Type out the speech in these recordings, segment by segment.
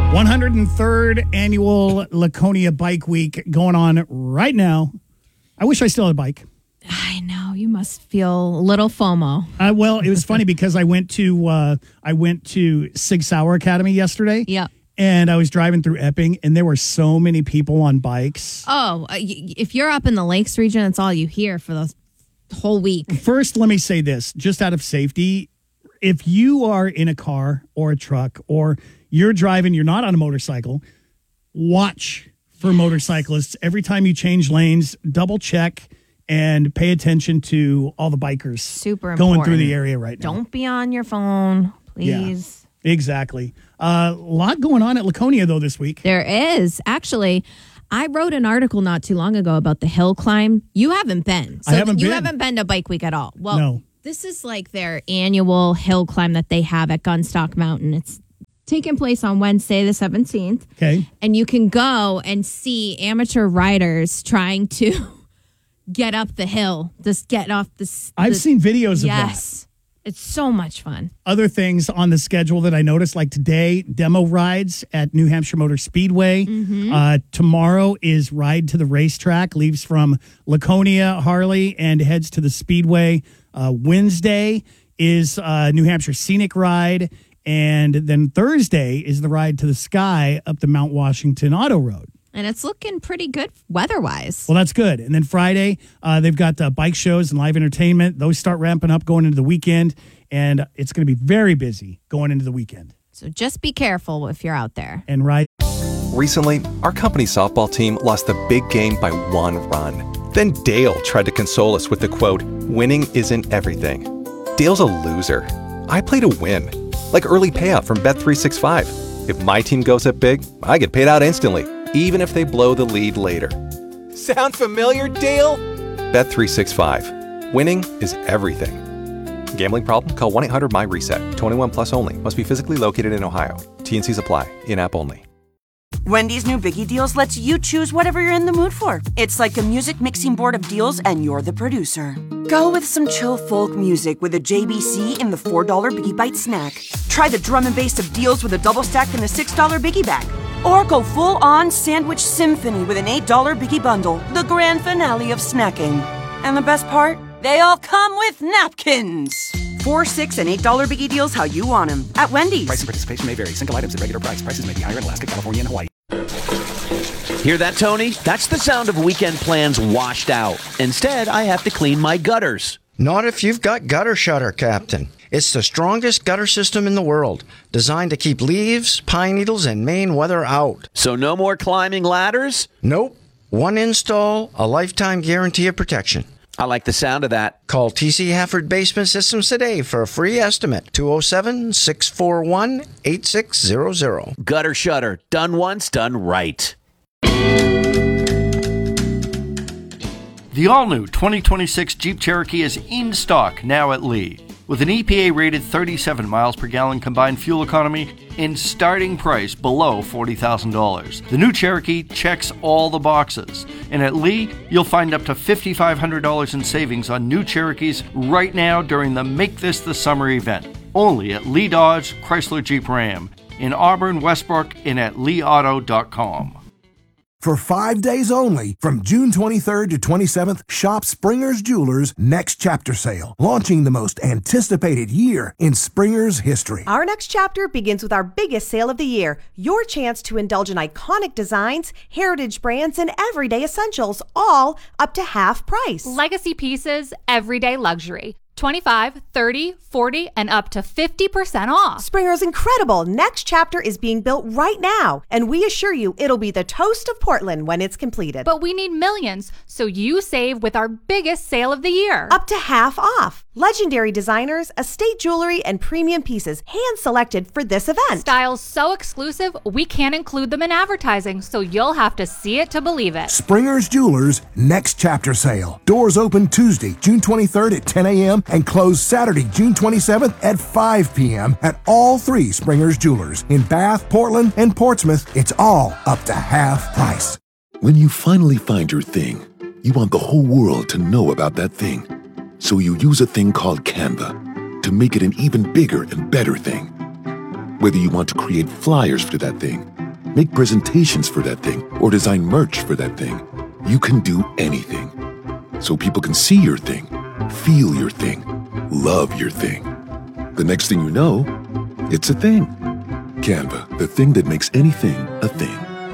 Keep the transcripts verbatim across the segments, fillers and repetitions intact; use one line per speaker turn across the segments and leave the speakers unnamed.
one hundred third annual Laconia Bike Week going on right now. I wish I still had a bike.
I know, you must feel a little FOMO.
Uh, well, it was funny because I went to uh, I went to Sig Sauer Academy yesterday.
Yeah.
And I was driving through Epping, and there were so many people on bikes.
Oh, uh, y- if you're up in the Lakes region, it's all you hear for the whole week.
First, let me say this, just out of safety, if you are in a car or a truck or you're driving, you're not on a motorcycle, watch for motorcyclists. Every time you change lanes, double check and pay attention to all the bikers
Super
going
important.
through the area right now.
Don't be on your phone, please.
Yeah, exactly. A uh, lot going on at Laconia, though, this week.
There is. Actually, I wrote an article not too long ago about the hill climb. You haven't been. So
I haven't
you
been.
haven't been to Bike Week at all. Well,
no.
This is like their annual hill climb that they have at Gunstock Mountain. It's taking place on Wednesday, the seventeenth.
Okay.
And you can go and see amateur riders trying to get up the hill, just get off the...
I've
the,
seen videos of that.
Yes. It's so much fun.
Other things on the schedule that I noticed, like today, demo rides at New Hampshire Motor Speedway.
Mm-hmm.
Uh, tomorrow is Ride to the Racetrack, leaves from Laconia, Harley, and heads to the Speedway. Uh, Wednesday is uh, New Hampshire Scenic Ride. And then Thursday is the Ride to the Sky up the Mount Washington Auto Road.
And it's looking pretty good weather-wise.
Well, that's good. And then Friday, uh, they've got uh, bike shows and live entertainment. Those start ramping up going into the weekend, and it's going to be very busy going into the weekend.
So just be careful if you're out there.
And right.
Recently, our company softball team lost the big game by one run. Then Dale tried to console us with the quote, "Winning isn't everything." Dale's a loser. I play to win, like early payout from Bet three sixty-five. If my team goes up big, I get paid out instantly, even if they blow the lead later. Sound familiar, Dale? Bet three sixty-five. Winning is everything. Gambling problem? Call one eight hundred M Y reset. twenty-one plus only. Must be physically located in Ohio. T N Cs apply. In-app only.
Wendy's new Biggie Deals lets you choose whatever you're in the mood for. It's like a music mixing board of deals, and you're the producer. Go with some chill folk music with a J B C in the four dollar Biggie Bite snack. Try the drum and bass of deals with a double stack in the six dollar Biggie Bag. Or go full-on sandwich symphony with an eight dollar Biggie Bundle, the grand finale of snacking. And the best part? They all come with napkins. Four, six, and eight dollar Biggie Deals how you want them at Wendy's.
Price and participation may vary. Single items at regular price. Prices may be higher in Alaska, California, and Hawaii.
Hear that, Tony? That's the sound of weekend plans washed out. Instead, I have to clean my gutters.
Not if you've got Gutter Shutter, Captain. It's the strongest gutter system in the world, designed to keep leaves, pine needles, and Maine weather out.
So no more climbing ladders?
Nope. One install, a lifetime guarantee of protection.
I like the sound of that.
Call T C Hafford Basement Systems today for a free estimate. two oh seven, six four one, eight six zero zero.
Gutter Shutter. Done once, done right.
The all-new twenty twenty-six Jeep Cherokee is in stock now at Lee. With an E P A-rated thirty-seven miles per gallon combined fuel economy and starting price below forty thousand dollars. The new Cherokee checks all the boxes. And at Lee, you'll find up to five thousand five hundred dollars in savings on new Cherokees right now during the Make This the Summer event. Only at Lee Dodge Chrysler Jeep Ram in Auburn, Westbrook, and at lee auto dot com.
For five days only, from June twenty-third to twenty-seventh, shop Springer's Jewelers' Next Chapter Sale, launching the most anticipated year in Springer's history.
Our next chapter begins with our biggest sale of the year, your chance to indulge in iconic designs, heritage brands, and everyday essentials, all up to half price.
Legacy pieces, everyday luxury. twenty-five, thirty, forty, and up to fifty percent off.
Springer's incredible Next Chapter is being built right now, and we assure you it'll be the toast of Portland when it's completed.
But we need millions, so you save with our biggest sale of the year.
Up to half off. Legendary designers, estate jewelry, and premium pieces hand-selected for this event.
Styles so exclusive, we can't include them in advertising, so you'll have to see it to believe it.
Springer's Jewelers' Next Chapter Sale. Doors open Tuesday, June twenty-third at ten a.m. and close Saturday, June twenty-seventh at five p.m. at all three Springer's Jewelers. In Bath, Portland, and Portsmouth, it's all up to half price.
When you finally find your thing, you want the whole world to know about that thing. So you use a thing called Canva to make it an even bigger and better thing. Whether you want to create flyers for that thing, make presentations for that thing, or design merch for that thing. You can do anything. So people can see your thing, feel your thing, love your thing. The next thing you know, it's a thing. Canva, the thing that makes anything a thing.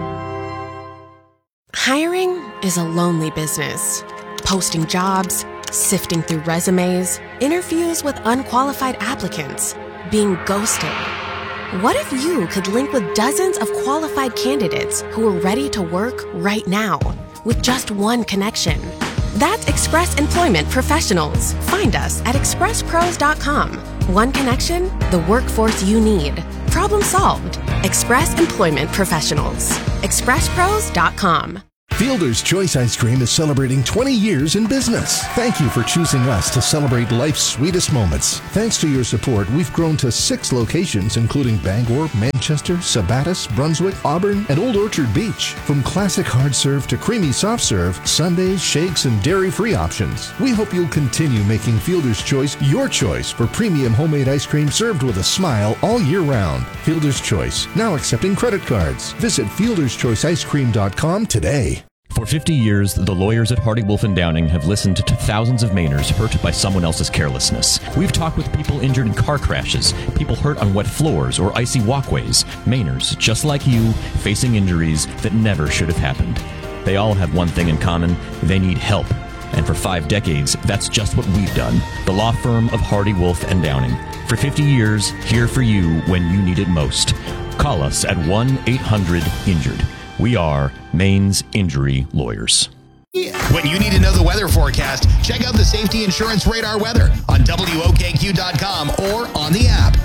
Hiring is a lonely business. Posting jobs, sifting through resumes, interviews with unqualified applicants, being ghosted. What if you could link with dozens of qualified candidates who are ready to work right now with just one connection? That's Express Employment Professionals. Find us at express pros dot com. One connection, the workforce you need. Problem solved. Express Employment Professionals. express pros dot com.
Fielder's Choice Ice Cream is celebrating twenty years in business. Thank you for choosing us to celebrate life's sweetest moments. Thanks to your support, we've grown to six locations, including Bangor, Manchester, Sabattus, Brunswick, Auburn, and Old Orchard Beach. From classic hard serve to creamy soft serve, sundaes, shakes, and dairy-free options. We hope you'll continue making Fielder's Choice your choice for premium homemade ice cream served with a smile all year round. Fielder's Choice, now accepting credit cards. Visit fielder's choice ice cream dot com today.
For fifty years, the lawyers at Hardy Wolf and Downing have listened to thousands of Mainers hurt by someone else's carelessness. We've talked with people injured in car crashes, people hurt on wet floors or icy walkways, Mainers just like you, facing injuries that never should have happened. They all have one thing in common: they need help. And for five decades, that's just what we've done. The law firm of Hardy Wolf and Downing. For fifty years, here for you when you need it most. Call us at one eight hundred injured. We are Maine's Injury Lawyers.
When you need to know the weather forecast, check out the Safety Insurance Radar weather on W O K Q dot com or on the app.